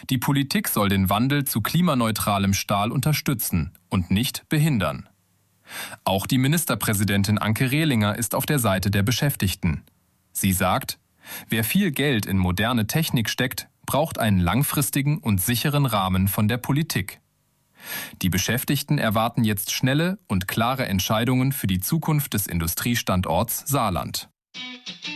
Die Politik soll den Wandel zu klimaneutralem Stahl unterstützen und nicht behindern. Auch die Ministerpräsidentin Anke Rehlinger ist auf der Seite der Beschäftigten. Sie sagt, wer viel Geld in moderne Technik steckt, braucht einen langfristigen und sicheren Rahmen von der Politik. Die Beschäftigten erwarten jetzt schnelle und klare Entscheidungen für die Zukunft des Industriestandorts Saarland.